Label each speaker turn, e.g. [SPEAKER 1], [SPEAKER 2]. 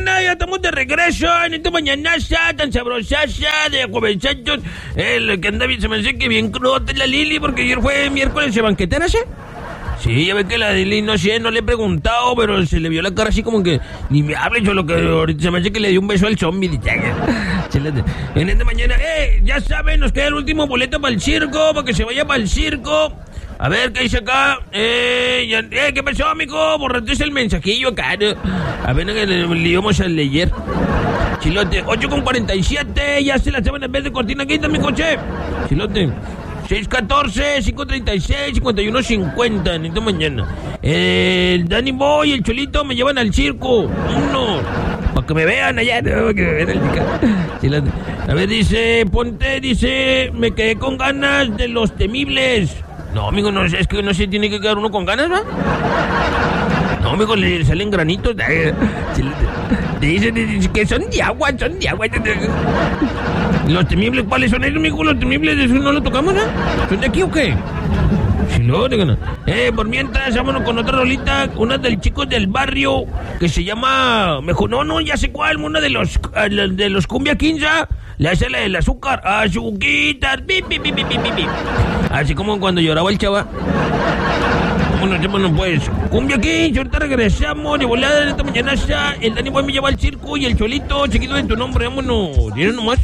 [SPEAKER 1] mañana, ya estamos de regreso en esta mañanaza tan sabrosaza de jovencachos. El que anda bien, se me hace que bien crota la Lili, porque ayer fue miércoles de banquetera, ¿sí? Sí, ya ve que la Lili, no sé, no le he preguntado, pero se le vio la cara así como que ni me hable, yo lo que ahorita se me hace que le dio un beso al zombie. En esta mañana, ya saben, nos queda el último boleto para el circo, para que se vaya para el circo. A ver, ¿qué dice acá? ¿Qué pasó, amigo? Borraste el mensajillo acá, ¿no? A ver, le íbamos a leer. Chilote, 8:47, ya se la saben en vez de cortina. Aquí está mi coche. Chilote, 6:14-5:36-51:50 en esta mañana. El Danny Boy y el Cholito me llevan al circo. Uno, para que me vean allá, ¿no? Para que me vean el Chilote. A ver, dice, me quedé con ganas de los temibles. No, amigo, no, es que no se tiene que quedar uno con ganas, ¿va? No, amigo, le salen granitos. Dicen que son de agua. Los temibles, ¿cuáles son ellos, amigo? Los temibles, ¿de eso no lo tocamos, no? ¿Son de aquí o qué? Si no, por mientras, vámonos con otra rolita, una del Chicos del Barrio, que se llama, mejor, ya sé cuál, una de los Cumbia 15, le hace la del azúcar, azuquitas, así como cuando lloraba el chava. Bueno, pues, Cumbia 15, ahorita regresamos de volada en esta mañana, el Dani Boy me lleva al circo y el Cholito, chiquito de tu nombre, vámonos, ¿tienes nomás?